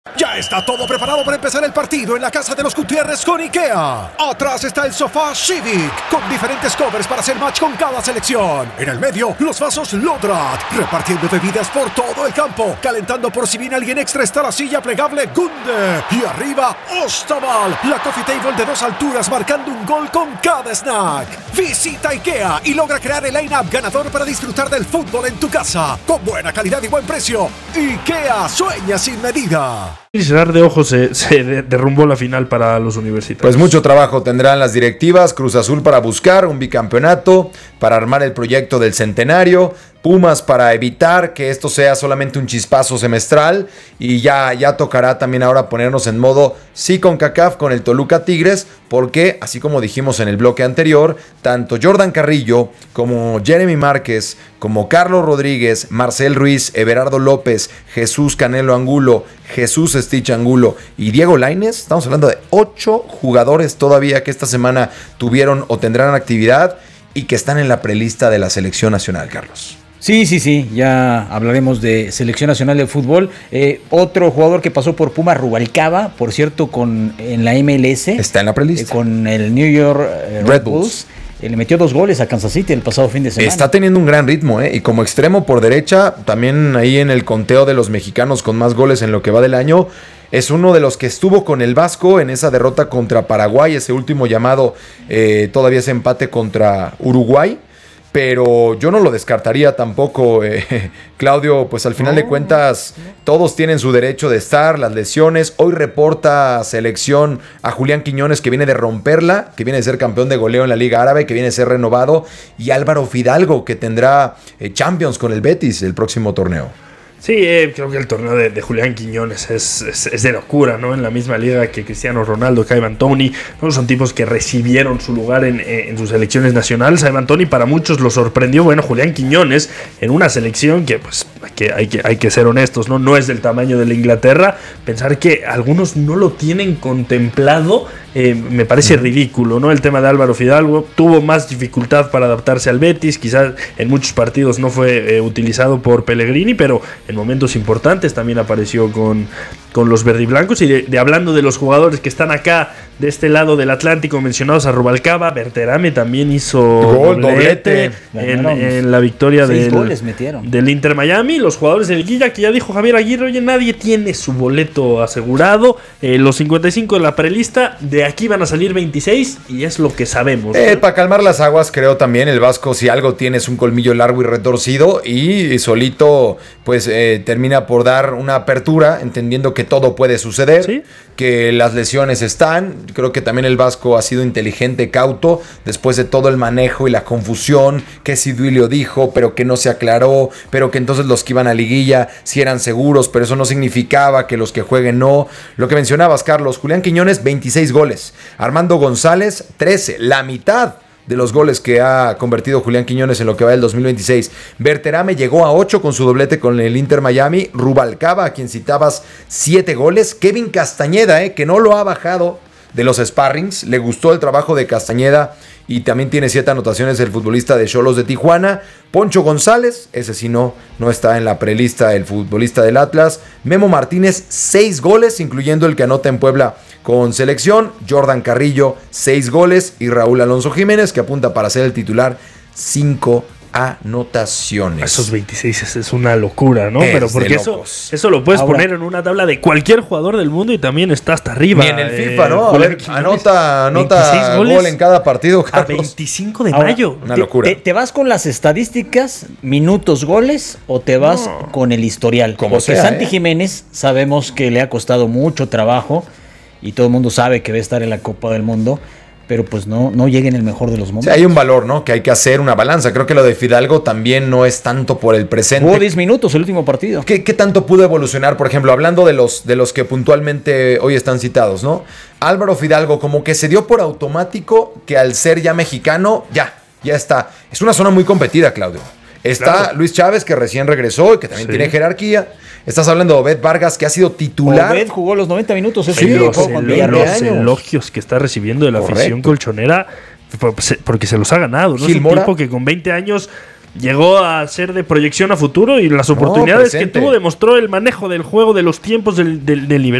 Ya está todo preparado para empezar el partido en la casa de los Gutiérrez con IKEA. Atrás está el sofá Civic, con diferentes covers para hacer match con cada selección. En el medio, los vasos Lodrat, repartiendo bebidas por todo el campo. Calentando por si viene alguien extra está la silla plegable Gunde. Y arriba, Ostaval, la coffee table de 2 alturas marcando un gol con cada snack. Visita IKEA y logra crear el line-up ganador para disfrutar del fútbol en tu casa. Con buena calidad y buen precio. IKEA sueña sin medida. Y cerrar de ojos se derrumbó la final para los universitarios. Pues mucho trabajo tendrán las directivas, Cruz Azul para buscar un bicampeonato, para armar el proyecto del centenario, Pumas para evitar que esto sea solamente un chispazo semestral y ya tocará también ahora ponernos en modo sí CONCACAF con el Toluca Tigres, porque así como dijimos en el bloque anterior, tanto Jordan Carrillo como Jeremy Márquez, como Carlos Rodríguez, Marcel Ruiz, Everardo López, Jesús Canelo Angulo, Jesús Stitch Angulo y Diego Lainez, estamos hablando de 8 jugadores todavía que esta semana tuvieron o tendrán actividad y que están en la prelista de la selección nacional, Carlos. Sí, ya hablaremos de Selección Nacional de Fútbol. Otro jugador que pasó por Pumas, Rubalcaba, por cierto, en la MLS. Está en la prelista. Con el New York Red Bulls. Le metió 2 goles a Kansas City el pasado fin de semana. Está teniendo un gran ritmo, y como extremo por derecha, también ahí en el conteo de los mexicanos con más goles en lo que va del año, es uno de los que estuvo con el Vasco en esa derrota contra Paraguay, ese último llamado, todavía ese empate contra Uruguay. Pero yo no lo descartaría tampoco, Claudio, pues al final de cuentas todos tienen su derecho de estar, las lesiones. Hoy reporta selección a Julián Quiñones, que viene de romperla, que viene de ser campeón de goleo en la Liga Árabe, que viene de ser renovado, y Álvaro Fidalgo, que tendrá Champions con el Betis el próximo torneo. Sí, creo que el torneo de Julián Quiñones es de locura, ¿no? En la misma liga que Cristiano Ronaldo, que Ivan Toney, ¿no? Son tipos que recibieron su lugar en sus selecciones nacionales. Ivan Toney para muchos lo sorprendió. Bueno, Julián Quiñones en una selección que, pues, hay que ser honestos, ¿no? No es del tamaño de la Inglaterra. Pensar que algunos no lo tienen contemplado me parece ridículo, ¿no? El tema de Álvaro Fidalgo tuvo más dificultad para adaptarse al Betis. Quizás en muchos partidos no fue utilizado por Pellegrini, pero en momentos importantes también apareció con los verdiblancos. Y hablando de los jugadores que están acá de este lado del Atlántico, mencionados a Rubalcaba, Berterame también hizo doblete en la victoria del Inter Miami. Los jugadores del Guilla, que ya dijo Javier Aguirre, oye, nadie tiene su boleto asegurado. Los 55 de la prelista, de aquí van a salir 26 y es lo que sabemos, ¿no? Para calmar las aguas, creo también el Vasco, si algo tiene, es un colmillo largo y retorcido, y solito pues termina por dar una apertura, entendiendo que todo puede suceder, ¿sí? Que las lesiones están. Creo que también el Vasco ha sido inteligente, cauto, después de todo el manejo y la confusión, que si Duilio dijo, pero que no se aclaró, pero que entonces los que iban a liguilla sí eran seguros, pero eso no significaba que los que jueguen no. Lo que mencionabas, Carlos, Julián Quiñones, 26 goles, Armando González, 13, la mitad de los goles que ha convertido Julián Quiñones en lo que va del 2026. Berterame llegó a 8 con su doblete con el Inter Miami. Rubalcaba, a quien citabas, 7 goles. Kevin Castañeda, que no lo ha bajado de los sparrings. Le gustó el trabajo de Castañeda y también tiene 7 anotaciones el futbolista de Xolos de Tijuana. Poncho González, ese sí no está en la prelista, el futbolista del Atlas. Memo Martínez, 6 goles, incluyendo el que anota en Puebla con selección. Jordan Carrillo, 6 goles. Y Raúl Alonso Jiménez, que apunta para ser el titular, 5 anotaciones. Esos 26 es una locura, ¿no? Pero porque eso lo puedes poner en una tabla de cualquier jugador del mundo y también está hasta arriba. Ni en el FIFA, ¿no? A ver, anota gol en cada partido, Carlos. A 25 de mayo. Una locura. ¿Te vas con las estadísticas, minutos, goles, o te vas con el historial? Como porque Santi Jiménez sabemos que le ha costado mucho trabajo y todo el mundo sabe que va a estar en la Copa del Mundo, pero pues no llega en el mejor de los momentos. Sí, hay un valor, ¿no? Que hay que hacer una balanza. Creo que lo de Fidalgo también no es tanto por el presente. Jugó 10 minutos el último partido. ¿Qué tanto pudo evolucionar? Por ejemplo, hablando de los que puntualmente hoy están citados, ¿no? Álvaro Fidalgo, como que se dio por automático que al ser ya mexicano, ya está. Es una zona muy competida, Claudio. Está Luis Chávez, que recién regresó y que también tiene jerarquía. Estás hablando de Obed Vargas, que ha sido titular. Obed jugó los 90 minutos. Los elogios que está recibiendo de la afición colchonera, porque se los ha ganado, ¿no? Es un tipo que con 20 años llegó a ser de proyección a futuro y las oportunidades que tuvo demostró el manejo del juego, de los tiempos del nivel.